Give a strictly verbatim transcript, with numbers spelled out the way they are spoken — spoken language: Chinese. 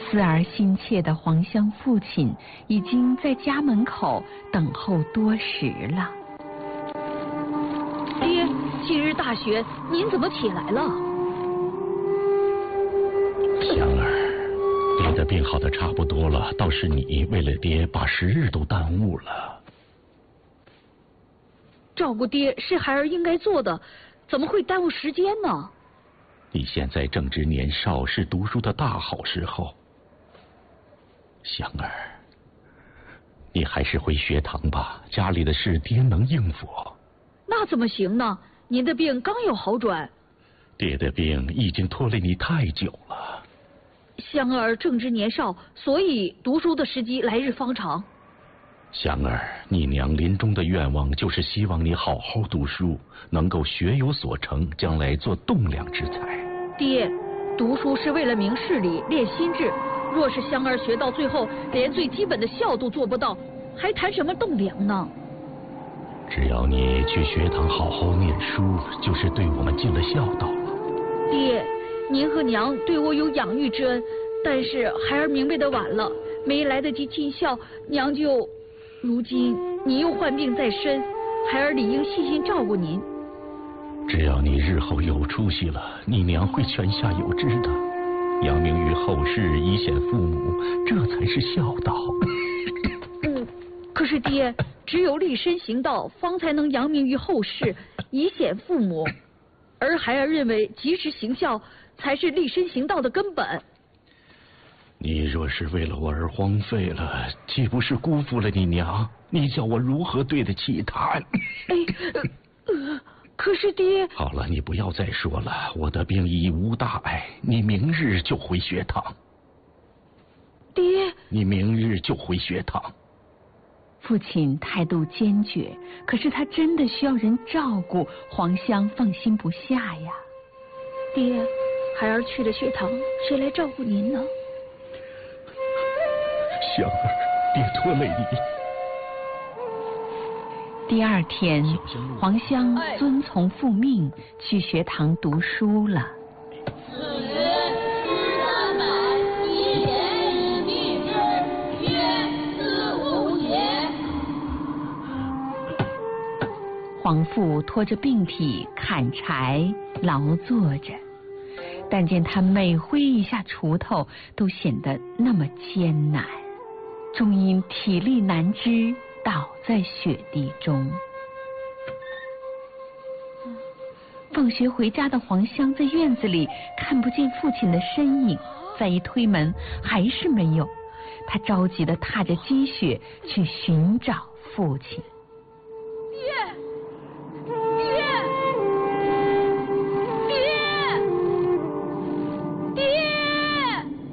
思儿心切的黄香父亲已经在家门口等候多时了。 爹，今日大雪，您怎么起来了？ 香儿，爹的病好的差不多了，倒是你为了爹把时日都耽误了。 照顾爹是孩儿应该做的，怎么会耽误时间呢？ 你现在正值年少，是读书的大好时候。香儿，你还是回学堂吧，家里的事爹能应付。 那怎么行呢？您的病刚有好转。 爹的病已经拖累你太久了。 香儿正值年少，所以读书的时机来日方长。 香儿，你娘临终的愿望就是希望你好好读书，能够学有所成，将来做栋梁之才。 爹，读书是为了明事理，练心智。若是香儿学到最后连最基本的孝都做不到，还谈什么栋梁呢？ 只要你去学堂好好念书，就是对我们尽了孝道了。 爹，您和娘对我有养育之恩，但是孩儿明白的晚了，没来得及尽孝，娘就……如今您又患病在身，孩儿理应细心照顾您。 只要你日后有出息了，你娘会泉下有知的，扬名于后世，以显父母，这才是孝道。 嗯，可是爹，只有立身行道，方才能扬名于后世，以显父母。而孩儿认为，及时行孝才是立身行道的根本。 你若是为了我而荒废了，岂不是辜负了你娘？你叫我如何对得起她？ 哎，呃，可是爹…… 好了，你不要再说了，我的病已无大碍，你明日就回学堂。 爹， 你明日就回学堂。 父亲态度坚决，可是他真的需要人照顾，黄香放心不下呀。 爹，孩儿去了学堂，谁来照顾您呢？ 香儿，别拖累你。 第二天，黄香遵从父命去学堂读书了。 子曰：诗三百，一言以蔽之，曰：思乎也。 黄父拖着病体砍柴劳作着，但见他每挥一下锄头都显得那么艰难，终因体力难支倒在雪地中。放学回家的黄香在院子里看不见父亲的身影，再一推门还是没有，他着急地踏着积雪去寻找父亲。